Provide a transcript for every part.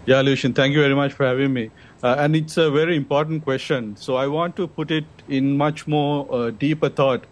Yeah, Lucian, thank you very much for having me. And it's a very important question. So I want to put it in much more deeper thought.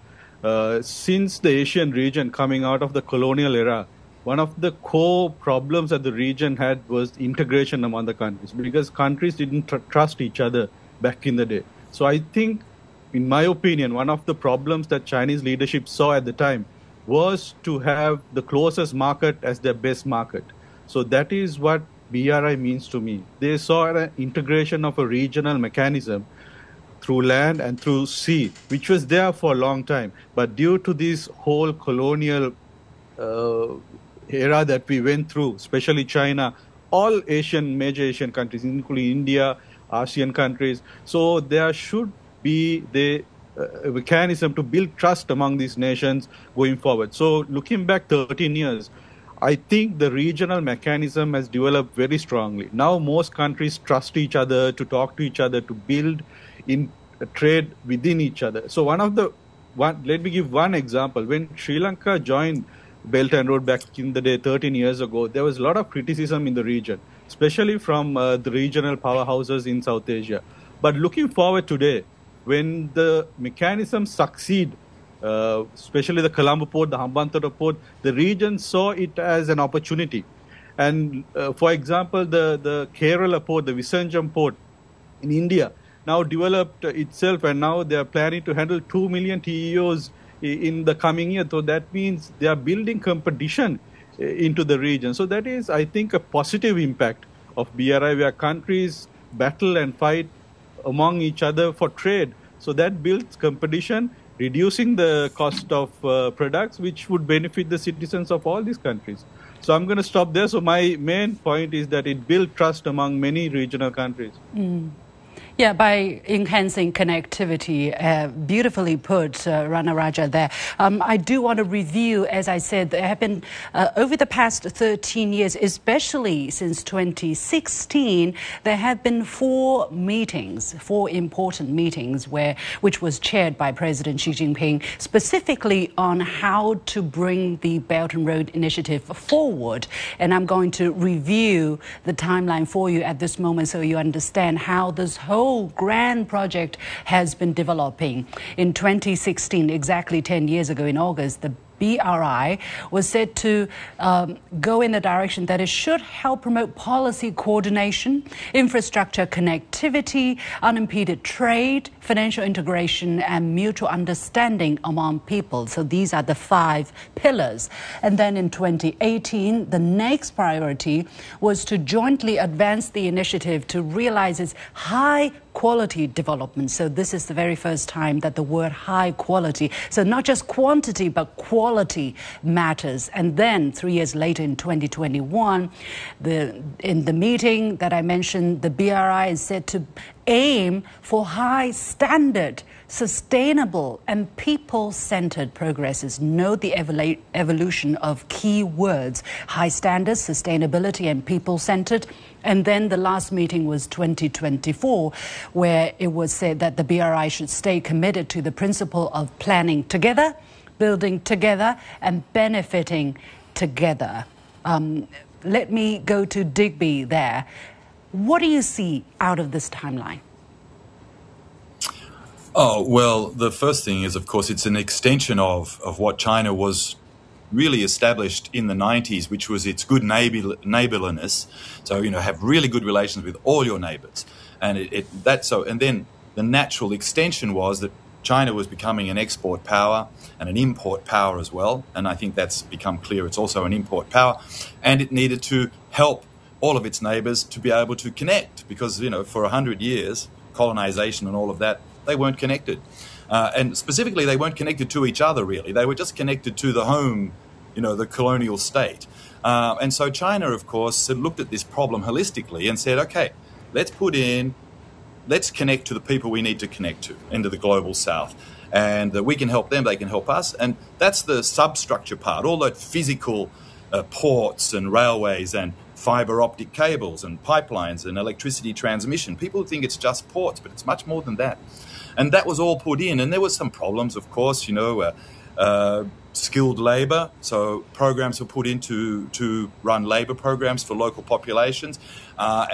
Since the Asian region coming out of the colonial era, one of the core problems that the region had was integration among the countries because countries didn't trust each other back in the day. So I think, in my opinion, one of the problems that Chinese leadership saw at the time was to have the closest market as their best market. So that is what BRI means to me. They saw an integration of a regional mechanism through land and through sea, which was there for a long time. But due to this whole colonial uh, era that we went through, especially China, all major Asian countries, including India, ASEAN countries, so there should be a mechanism to build trust among these nations going forward. So looking back 13 years, I think the regional mechanism has developed very strongly. Now most countries trust each other, to talk to each other, to build in trade within each other. So let me give one example. When Sri Lanka joined Belt and Road back in the day 13 years ago, there was a lot of criticism in the region, especially from the regional powerhouses in South Asia. But looking forward today, when the mechanisms succeed, especially the Colombo port, the Hambantota port, the region saw it as an opportunity. And for example, the Kerala port, the Visakhapatnam port in India, now developed itself, and now they are planning to handle 2 million TEOs in the coming year. So that means they are building competition into the region. So that is, I think, a positive impact of BRI, where countries battle and fight among each other for trade. So that builds competition, reducing the cost of products, which would benefit the citizens of all these countries. So I'm going to stop there. So my main point is that it builds trust among many regional countries. Yeah, by enhancing connectivity, beautifully put, Rana Raja there. I do want to review, as I said, there have been, over the past 13 years, especially since 2016, there have been four important meetings, which was chaired by President Xi Jinping, specifically on how to bring the Belt and Road Initiative forward. And I'm going to review the timeline for you at this moment so you understand how this whole grand project has been developing. In 2016, exactly 10 years ago in August, the BRI was said to go in the direction that it should help promote policy coordination, infrastructure connectivity, unimpeded trade, financial integration, and mutual understanding among people. So these are the 5 pillars. And then in 2018, the next priority was to jointly advance the initiative to realize its high quality development. So this is the very first time that the word high quality, so not just quantity, but quality matters. And then 3 years later in 2021, in the meeting that I mentioned, the BRI is said to aim for high standard, sustainable and people-centered progresses. Note the evolution of key words: high standards, sustainability and people-centered. And then the last meeting was 2024, where it was said that the BRI should stay committed to the principle of planning together, building together and benefiting together. Let me go to Digby there. What do you see out of this timeline? Oh, well, the first thing is, of course, it's an extension of what China was really established in the 90s, which was its good neighborliness. So, have really good relations with all your neighbors. And and then the natural extension was that China was becoming an export power and an import power as well. And I think that's become clear. It's also an import power. And it needed to help all of its neighbors to be able to connect because, for 100 years, colonization and all of that, they weren't connected. And specifically, they weren't connected to each other, really. They were just connected to the home, the colonial state. And so China, of course, looked at this problem holistically and said, okay, let's connect to the people we need to connect to into the global south. And we can help them, they can help us. And that's the substructure part, all that physical ports and railways and fiber optic cables and pipelines and electricity transmission. People think it's just ports, but it's much more than that. And that was all put in. And there were some problems, of course, skilled labour. So programs were put in to run labour programs for local populations.